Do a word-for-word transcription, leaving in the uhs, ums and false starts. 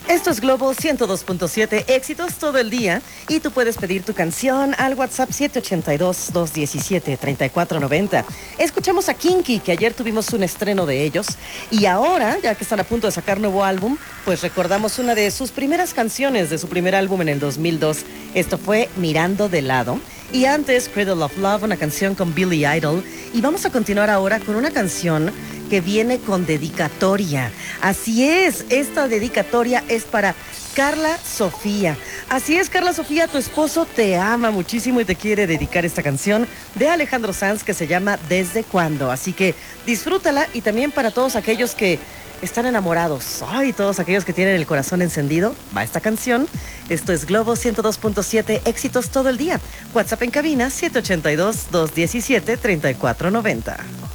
Esto es Globo ciento dos punto siete, éxitos todo el día. Y tú puedes pedir tu canción al WhatsApp siete ocho dos, dos uno siete, tres cuatro nueve cero. Escuchamos a Kinky, que ayer tuvimos un estreno de ellos. Y ahora, ya que están a punto de sacar nuevo álbum, pues recordamos una de sus primeras canciones de su primer álbum en el dos mil dos. Esto fue Mirando de Lado. Y antes, Cradle of Love, una canción con Billy Idol. Y vamos a continuar ahora con una canción que viene con dedicatoria. Así es, esta dedicatoria es para Carla Sofía. Así es, Carla Sofía, tu esposo te ama muchísimo y te quiere dedicar esta canción de Alejandro Sanz que se llama ¿Desde cuándo? Así que disfrútala, y también para todos aquellos que están enamorados, ay, todos aquellos que tienen el corazón encendido, va esta canción. Esto es Globo ciento dos punto siete, éxitos todo el día. WhatsApp en cabina siete ocho dos, dos uno siete, tres cuatro nueve cero.